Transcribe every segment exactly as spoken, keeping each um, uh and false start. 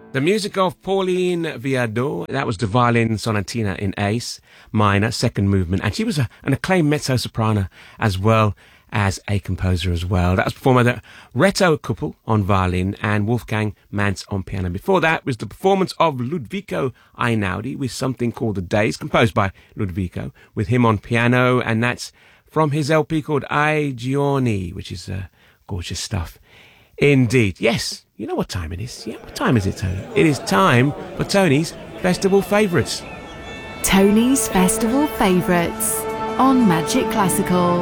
The music of Pauline Viardot, that was the violin sonatina in Ace minor, second movement, and she was a, an acclaimed mezzo-soprano as well as a composer as well. That was performed by the Reto Kuppel on violin and Wolfgang Mantz on piano. Before that was the performance of Ludovico Einaudi with something called The Days, composed by Ludovico, with him on piano, and that's from his L P called I Giorni, which is uh, gorgeous stuff. Indeed. Yes, you know what time it is. Yeah, what time is it, Tony? It is time for Tony's Festival Favourites. Tony's Festival Favourites on Magic Classical.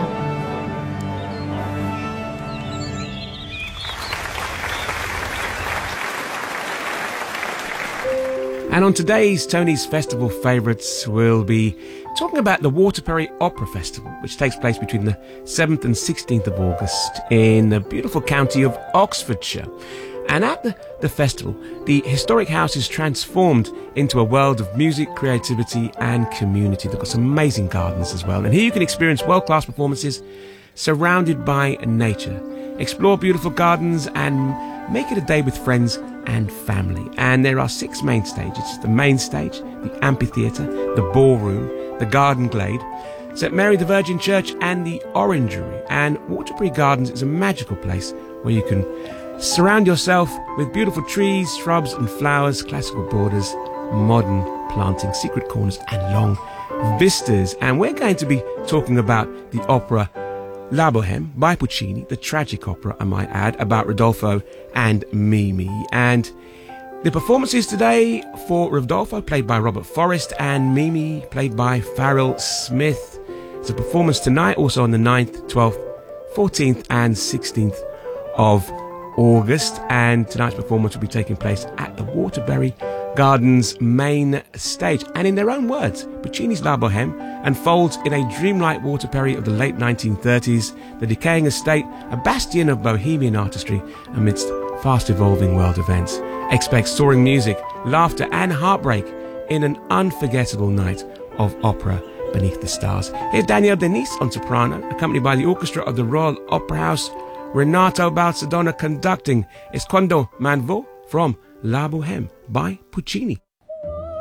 And on today's Tony's Festival Favourites, we'll be talking about the Waterbury Opera Festival, which takes place between the seventh and sixteenth of August in the beautiful county of Oxfordshire. And at the, the festival, the historic house is transformed into a world of music, creativity and community. They've got some amazing gardens as well. And here you can experience world-class performances surrounded by nature. Explore beautiful gardens and make it a day with friends and family. And there are six main stages: the main stage, the amphitheatre, the ballroom, the garden glade, Saint Mary the Virgin Church and the Orangery. And Waterbury Gardens is a magical place where you can surround yourself with beautiful trees, shrubs and flowers, classical borders, modern planting, secret corners and long vistas. And we're going to be talking about the opera La Bohème by Puccini, the tragic opera, I might add, about Rodolfo and Mimi. And the performances today for Rodolfo, played by Robert Forrest, and Mimi, played by Farrell Smith. It's a performance tonight, also on the ninth, twelfth, fourteenth and sixteenth of August. And tonight's performance will be taking place at the Waterbury Gardens main stage. And in their own words, Puccini's La Bohème unfolds in a dreamlike Waterbury of the late nineteen thirties, the decaying estate, a bastion of bohemian artistry amidst fast-evolving world events. Expect soaring music, laughter and heartbreak in an unforgettable night of opera beneath the stars. Here's Danielle Denis on soprano, accompanied by the orchestra of the Royal Opera House, Renato Balsadona conducting Es Quando Man Vo from La Bohème by Puccini.